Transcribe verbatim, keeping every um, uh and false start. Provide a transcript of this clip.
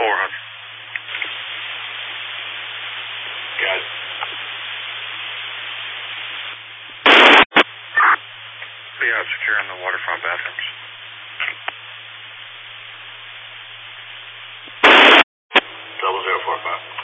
four hundred. Got it. Be out securing the waterfront bathrooms. Double zero four five.